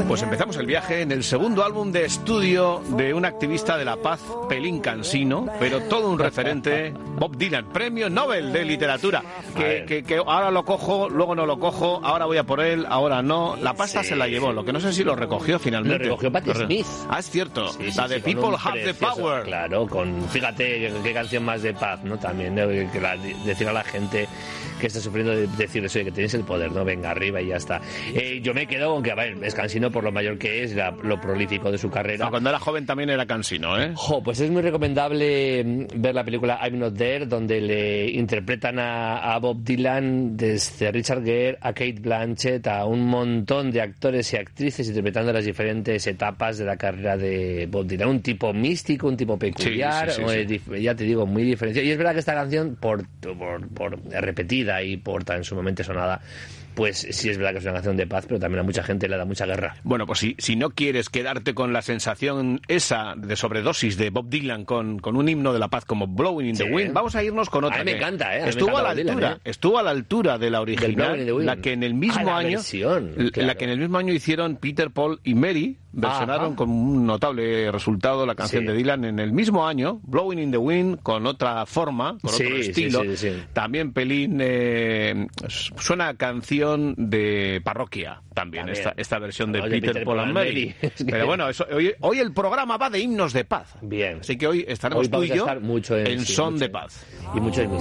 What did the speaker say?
Pues empezamos el viaje en el segundo álbum de estudio de un activista de la paz, pelín cansino, pero todo un referente, Bob Dylan, premio Nobel de literatura. Que ahora lo cojo, luego no lo cojo, ahora voy a por él, ahora no. La pasta se la llevó, lo que no sé si lo recogió finalmente. Lo recogió Patti Smith. Ah, es cierto, la de People Have the Power. Claro, fíjate qué canción más de paz, ¿no? También, ¿no? Decir a la gente que está sufriendo, decir eso de que tenéis el poder, ¿no? Venga, arriba y ya está. Yo me quedo con que, a ver, es cansino por lo mayor que es, lo prolífico de su carrera. Cuando era joven también era cansino, ¿eh? Pues es muy recomendable ver la película I'm Not There, donde le interpretan a Bob Dylan, desde Richard Gere a Kate Blanchett, a un montón de actores y actrices interpretando las diferentes etapas de la carrera de Bob Dylan. Un tipo místico, un tipo peculiar, sí. Ya te digo, muy diferenciado. Y es verdad que esta canción, por repetida y por tan sumamente sonada, pues sí es verdad que es una canción de paz, pero también a mucha gente le da mucha guerra. Bueno, pues si no quieres quedarte con la sensación esa de sobredosis de Bob Dylan con un himno de la paz como Blowing in the Wind, vamos a irnos con otra. A mí me encanta, estuvo a la altura de la original, la que en el mismo año hicieron Peter, Paul y Mary, versionaron con un notable resultado la canción de Dylan en el mismo año, Blowing in the Wind, con otra forma, con otro estilo. También pelín, suena a canción de parroquia también. Esta versión de Peter, Paul and Mary. Pero bueno, hoy el programa va de himnos de paz. Bien. Así que hoy estaremos tú y yo en son de paz. Y mucho de